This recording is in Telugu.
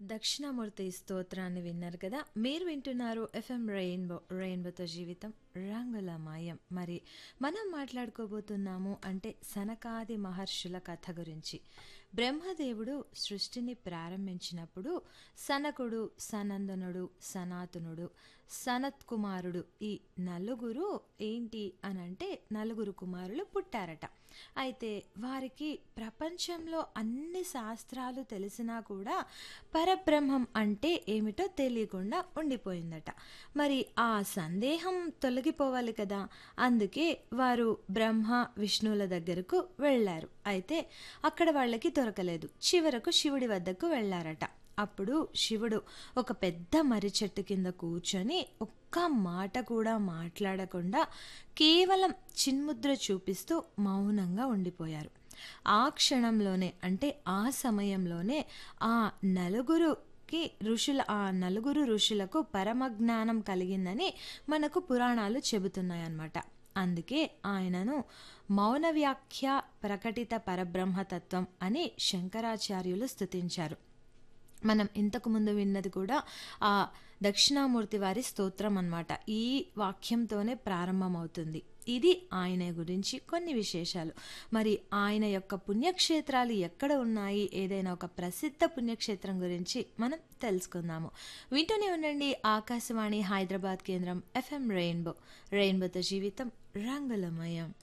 దక్షిణామూర్తి స్తోత్రాన్ని విన్నారు కదా. మీరు వింటున్నారు ఎఫ్ఎం రెయిన్బోతో జీవితం రంగులమయం. మరి మనం మాట్లాడుకోబోతున్నాము అంటే సనకాది మహర్షుల కథ గురించి. బ్రహ్మదేవుడు సృష్టిని ప్రారంభించినప్పుడు సనకుడు, సనందనుడు, సనాతనుడు, సనత్ కుమారుడు ఈ నలుగురు ఏంటి అనంటే నలుగురు కుమారులు పుట్టారట. అయితే వారికి ప్రపంచంలో అన్ని శాస్త్రాలు తెలిసినా కూడా పరబ్రహ్మం అంటే ఏమిటో తెలియకుండా ఉండిపోయిందట. మరి ఆ సందేహం తొలగిపోవాలి కదా, అందుకే వారు బ్రహ్మ విష్ణువుల దగ్గరకు వెళ్ళారు. అయితే అక్కడ వాళ్ళకి దొరకలేదు. చివరకు శివుడి వద్దకు వెళ్ళారట. అప్పుడు శివుడు ఒక పెద్ద మర్రి చెట్టు కింద కూర్చొని ఒక్క మాట కూడా మాట్లాడకుండా కేవలం చిన్ముద్ర చూపిస్తూ మౌనంగా ఉండిపోయారు. ఆ క్షణంలోనే అంటే ఆ సమయంలోనే ఆ నలుగురు ఋషులకు పరమజ్ఞానం కలిగిందని మనకు పురాణాలు చెబుతున్నాయన్నమాట. అందుకే ఆయనను మౌన వ్యాఖ్య ప్రకటిత పరబ్రహ్మతత్వం అని శంకరాచార్యులు స్తుతించారు. మనం ఇంతకు ముందు విన్నది కూడా ఆ దక్షిణామూర్తి వారి స్తోత్రం అన్నమాట. ఈ వాక్యంతోనే ప్రారంభమవుతుంది. ఇది ఆయన గురించి కొన్ని విశేషాలు. మరి ఆయన యొక్క పుణ్యక్షేత్రాలు ఎక్కడ ఉన్నాయి, ఏదైనా ఒక ప్రసిద్ధ పుణ్యక్షేత్రం గురించి మనం తెలుసుకుందాము. వింటూనే ఉండండి ఆకాశవాణి హైదరాబాద్ కేంద్రం ఎఫ్ఎం రెయిన్బోతో జీవితం రంగులమయం.